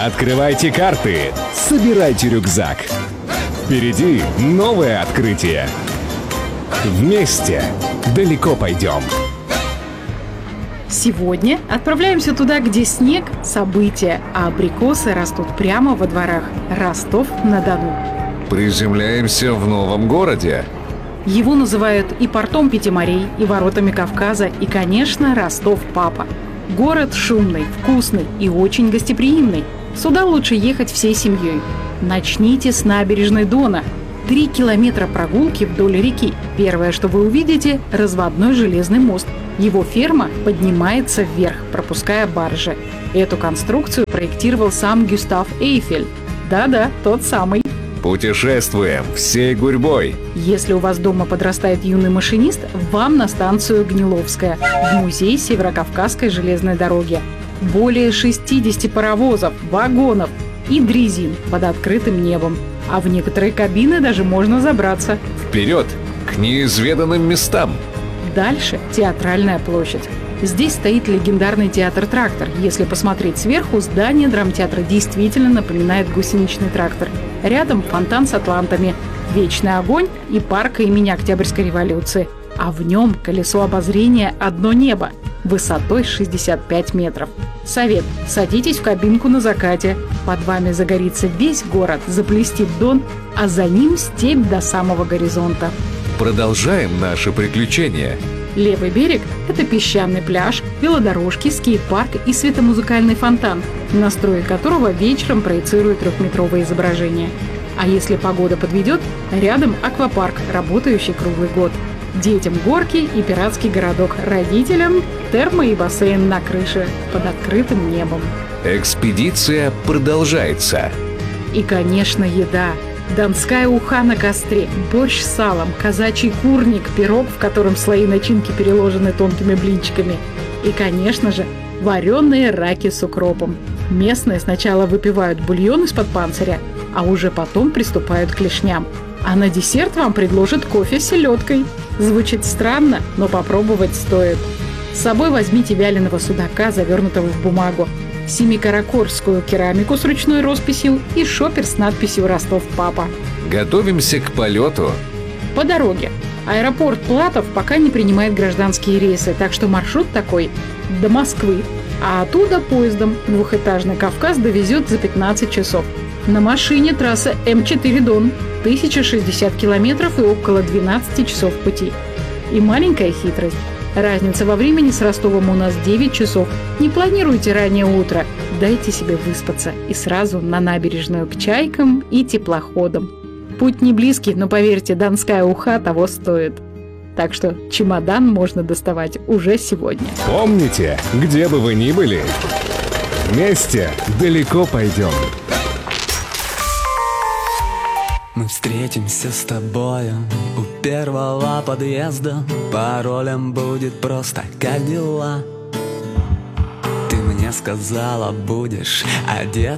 Открывайте карты, собирайте рюкзак. Впереди новое открытие. Вместе далеко пойдем. Сегодня отправляемся туда, где снег – событие, а абрикосы растут прямо во дворах. Ростов-на-Дону. Приземляемся в новом городе. Его называют и портом Пяти морей, и воротами Кавказа, и, конечно, Ростов-Папа. Город шумный, вкусный и очень гостеприимный. Сюда лучше ехать всей семьей. Начните с набережной Дона. 3 километра прогулки вдоль реки. Первое, что вы увидите – разводной железный мост. Его ферма поднимается вверх, пропуская баржи. Эту конструкцию проектировал сам Гюстав Эйфель. Да-да, тот самый. Путешествуем всей гурьбой. Если у вас дома подрастает юный машинист, вам на станцию Гниловская, в музей Северокавказской железной дороги. Более 60 паровозов, вагонов и дрезин под открытым небом. А в некоторые кабины даже можно забраться. Вперед, к неизведанным местам. Дальше театральная площадь. Здесь стоит легендарный театр «Трактор». Если посмотреть сверху, здание драмтеатра действительно напоминает гусеничный трактор. Рядом фонтан с атлантами, вечный огонь и парк имени Октябрьской революции. А в нем колесо обозрения «Одно небо» высотой 65 метров. Совет: садитесь в кабинку на закате. Под вами загорится весь город, заблестит Дон, а за ним степь до самого горизонта. Продолжаем наши приключения. Левый берег – это песчаный пляж, велодорожки, скейт-парк и светомузыкальный фонтан, настрой которого вечером проецирует 3-метровое изображение. А если погода подведет, рядом аквапарк, работающий круглый год. Детям горки и пиратский городок, родителям термо и бассейн на крыше под открытым небом. Экспедиция продолжается. И, конечно, еда. Донская уха на костре, борщ с салом, казачий курник, пирог, в котором слои начинки переложены тонкими блинчиками. И, конечно же, вареные раки с укропом. Местные сначала выпивают бульон из-под панциря, а уже потом приступают к клешням. А на десерт вам предложат кофе с селедкой. Звучит странно, но попробовать стоит. С собой возьмите вяленого судака, завернутого в бумагу, семикаракорскую керамику с ручной росписью и шопер с надписью «Ростов-Папа». Готовимся к полету. По дороге. Аэропорт Платов пока не принимает гражданские рейсы, так что маршрут такой – до Москвы. А оттуда поездом двухэтажный Кавказ довезет за 15 часов. На машине трасса М4 Дон – 1060 километров и около 12 часов пути. И маленькая хитрость. Разница во времени с Ростовом у нас 9 часов. Не планируйте раннее утро. Дайте себе выспаться и сразу на набережную к чайкам и теплоходам. Путь не близкий, но поверьте, донская уха того стоит. Так что чемодан можно доставать уже сегодня. Помните, где бы вы ни были, вместе далеко пойдем. Мы встретимся с тобою у первого подъезда. Паролем будет просто «Как дела?». Ты мне сказала, будешь одет